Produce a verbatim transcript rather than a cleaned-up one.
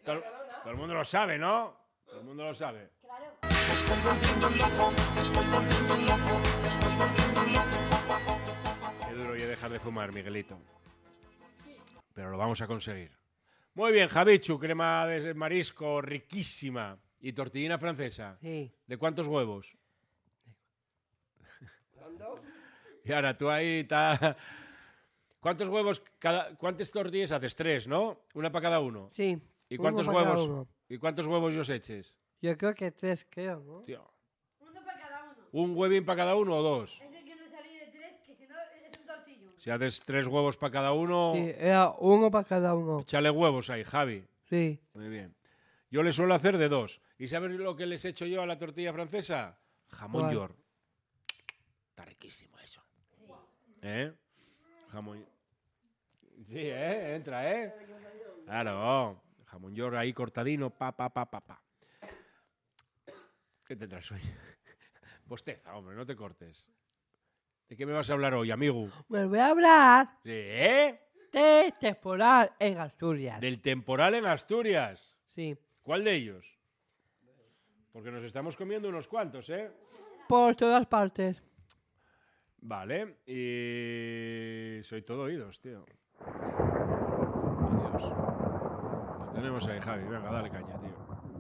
Todo, todo el mundo lo sabe, ¿no? Todo el mundo lo sabe. Claro. Qué duro ya dejar de fumar, Miguelito. Pero lo vamos a conseguir. Muy bien, Javichu, crema de marisco riquísima. ¿Y tortillina francesa? Sí. ¿De cuántos huevos? ¿Con dos? Y ahora tú ahí está... ¿Cuántos huevos, cada, cuántas tortillas haces? Tres, ¿no? Una para cada uno. Sí. ¿Y cuántos uno para cada huevos? uno. ¿Y cuántos huevos os eches? Yo creo que tres, creo, ¿no? Tío, Uno para cada uno. ¿un huevín para cada uno o dos? Es de que no salí de tres, que si no es un tortillo. Si haces tres huevos para cada uno, Sí, era uno para cada uno. échale huevos ahí, Javi. Sí. Muy bien. Yo le suelo hacer de dos. ¿Y sabes lo que les echo yo a la tortilla francesa? Jamón ¿Cuál? york. Está riquísimo eso. ¿Eh? Jamón. Sí, ¿eh? Entra, ¿eh? Claro. Jamón york ahí cortadino, pa, pa, pa, pa, pa. ¿Qué tendrás hoy? Bosteza, hombre, no te cortes. ¿De qué me vas a hablar hoy, amigo? Me voy a hablar ¿Sí, ¿Eh? de temporal en Asturias. Del temporal en Asturias. Sí. ¿Cuál de ellos? Porque nos estamos comiendo unos cuantos, ¿eh? Por todas partes. Vale, y soy todo oídos, tío. Adiós. Lo tenemos ahí, Javi. Venga, dale caña, tío.